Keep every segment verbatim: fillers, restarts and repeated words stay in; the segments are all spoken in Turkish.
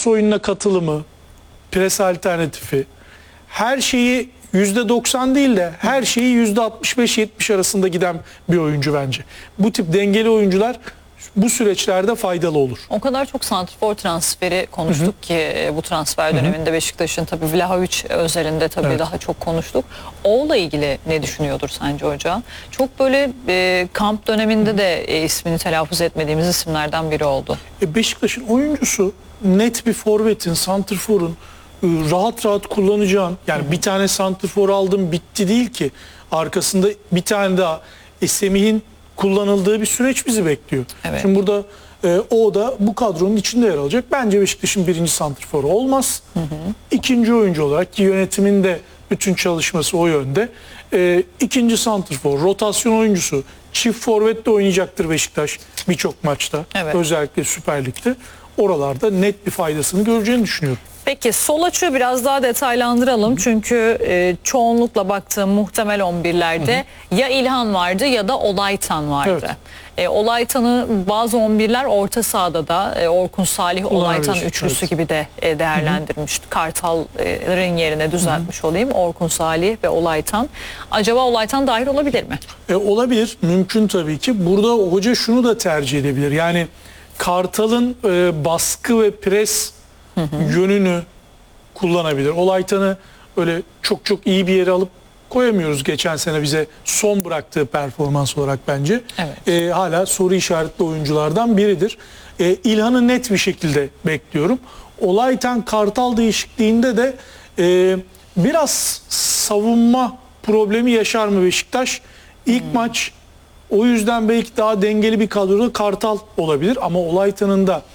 pas oyununa katılımı, pres alternatifi, her şeyi yüzde doksan değil de her şeyi yüzde altmış beş yetmiş arasında giden bir oyuncu bence. Bu tip dengeli oyuncular bu süreçlerde faydalı olur. O kadar çok santrfor transferi konuştuk Hı-hı. ki bu transfer döneminde Beşiktaş'ın tabii Vlahovic özelinde tabii evet. daha çok konuştuk. Oğuz'la ilgili ne düşünüyordur sence hoca? Çok böyle e, kamp döneminde Hı-hı. de e, ismini telaffuz etmediğimiz isimlerden biri oldu. E, Beşiktaş'ın oyuncusu net bir forvetin, santrforun rahat rahat kullanacağın, yani Hı-hı. bir tane santrfor aldım bitti değil ki, arkasında bir tane daha e, Semih'in kullanıldığı bir süreç bizi bekliyor. Evet. Şimdi burada e, o da bu kadronun içinde yer alacak. Bence Beşiktaş'ın birinci santrforu olmaz. Hı hı. İkinci oyuncu olarak, ki yönetimin de bütün çalışması o yönde. E, ikinci santrfor, rotasyon oyuncusu, çift forvet de oynayacaktır Beşiktaş birçok maçta. Evet. Özellikle Süper Lig'de. Oralarda net bir faydasını göreceğini düşünüyorum. Peki sol açığı biraz daha detaylandıralım. Hı-hı. Çünkü e, çoğunlukla baktığım muhtemel on birlerde Hı-hı. ya İlhan vardı ya da Olaytan vardı. Evet. E, Olaytan'ı bazı on birler orta sahada da e, Orkun Salih Olaytan üçlüsü evet. gibi de e, değerlendirmiş. Hı-hı. Kartal'ın yerine düzeltmiş Hı-hı. olayım. Orkun Salih ve Olaytan. Acaba Olaytan dahil olabilir mi? E, olabilir. Mümkün tabii ki. Burada hoca şunu da tercih edebilir. Yani Kartal'ın e, baskı ve pres Hı hı. yönünü kullanabilir. Olaytan'ı öyle çok çok iyi bir yere alıp koyamıyoruz geçen sene bize son bıraktığı performans olarak bence. Evet. E, hala soru işaretli oyunculardan biridir. E, İlhan'ı net bir şekilde bekliyorum. Olaytan Kartal değişikliğinde de e, biraz savunma problemi yaşar mı Beşiktaş? İlk hmm. maç o yüzden belki daha dengeli bir kadroda Kartal olabilir ama Olaytan'ın da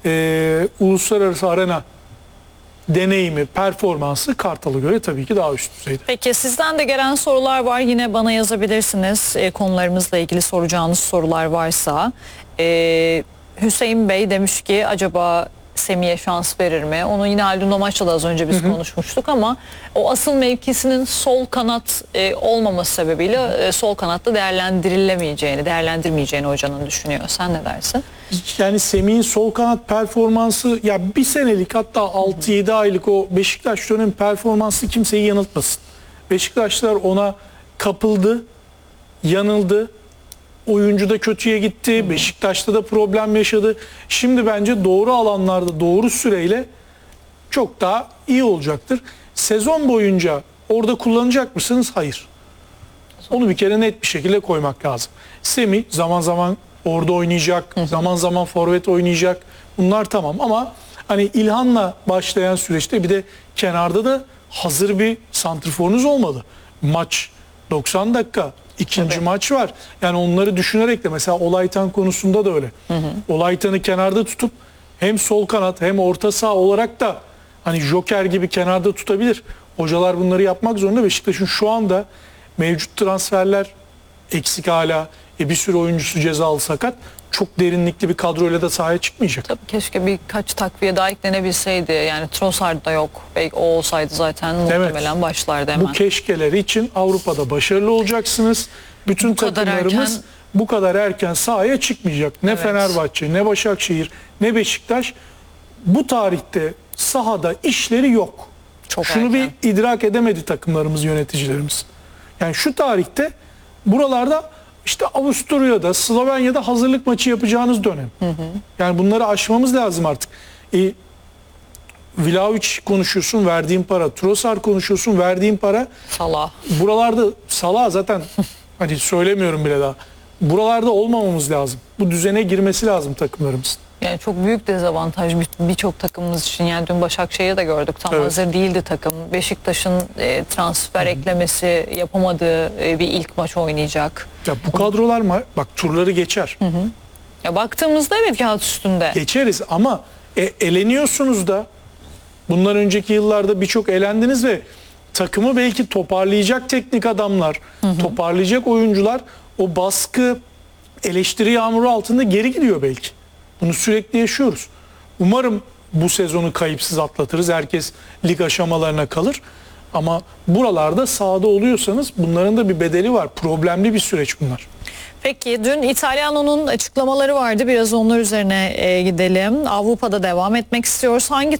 Ee, uluslararası arena deneyimi, performansı Kartal'a göre tabii ki daha üst düzeyde. Peki sizden de gelen sorular var. Yine bana yazabilirsiniz. E, konularımızla ilgili soracağınız sorular varsa. E, Hüseyin Bey demiş ki acaba Semih'e şans verir mi? Onu yine Haldun Domaç'la da az önce biz hı hı. konuşmuştuk ama o asıl mevkisinin sol kanat e, olmaması sebebiyle e, sol kanatta değerlendirilemeyeceğini, değerlendirmeyeceğini hocanın düşünüyor. Sen ne dersin? Yani Semih'in sol kanat performansı ya bir senelik hatta altı yedi aylık o Beşiktaş dönem performansı kimseyi yanıltmasın. Beşiktaşlar ona kapıldı, yanıldı. Oyuncu da kötüye gitti. Beşiktaş'ta da problem yaşadı. Şimdi bence doğru alanlarda doğru süreyle çok daha iyi olacaktır. Sezon boyunca orada kullanacak mısınız? Hayır. Onu bir kere net bir şekilde koymak lazım. Semih zaman zaman orada oynayacak. Zaman zaman forvet oynayacak. Bunlar tamam ama hani İlhan'la başlayan süreçte bir de kenarda da hazır bir santrforunuz olmalı. Maç doksan dakika. İkinci Tabii. maç var. Yani onları düşünerek de mesela Olaytan konusunda da öyle. Hı hı. Olaytan'ı kenarda tutup hem sol kanat hem orta saha olarak da hani joker gibi kenarda tutabilir. Hocalar bunları yapmak zorunda. Beşiktaş'ın şu anda mevcut transferler eksik hala. E bir sürü oyuncusu cezalı sakat. Çok derinlikli bir kadroyla da sahaya çıkmayacak. Tabii keşke birkaç takviye daha eklenebilseydi. Yani Trossard da yok. Belki o olsaydı zaten muhtemelen evet. başlardı hemen. Bu keşkeler için Avrupa'da başarılı olacaksınız. Bütün bu takımlarımız kadar erken... bu kadar erken sahaya çıkmayacak. Ne evet. Fenerbahçe, ne Başakşehir, ne Beşiktaş. Bu tarihte sahada işleri yok. Çok Şunu erken. bir idrak edemedi takımlarımız, yöneticilerimiz. Yani şu tarihte buralarda İşte Avusturya'da, Slovenya'da hazırlık maçı yapacağınız dönem. Hı hı. Yani bunları aşmamız lazım artık. E, Vlahovic konuşuyorsun, verdiğin para. Trossard konuşuyorsun, verdiğin para. Salah. Buralarda Salah zaten hani söylemiyorum bile daha. Buralarda olmamamız lazım. Bu düzene girmesi lazım takımlarımızın. Yani çok büyük dezavantaj birçok takımımız için. Yani dün Başakşehir'i de gördük. Tam evet. hazır değildi takım. Beşiktaş'ın e, transfer Hı-hı. eklemesi yapamadığı e, bir ilk maç oynayacak. Ya bu kadrolar mı? Bak turları geçer. Hı hı. Ya baktığımızda evet kağıt üstünde. Geçeriz ama e, eleniyorsunuz da. Bundan önceki yıllarda birçok elendiniz ve takımı belki toparlayacak teknik adamlar, Hı-hı. toparlayacak oyuncular o baskı, eleştiri yağmuru altında geri gidiyor belki. Bunu sürekli yaşıyoruz. Umarım bu sezonu kayıpsız atlatırız. Herkes lig aşamalarına kalır. Ama buralarda sahada oluyorsanız bunların da bir bedeli var. Problemli bir süreç bunlar. Peki dün İtalyano'nun açıklamaları vardı. Biraz onlar üzerine e, gidelim. Avrupa'da devam etmek istiyoruz. Hangi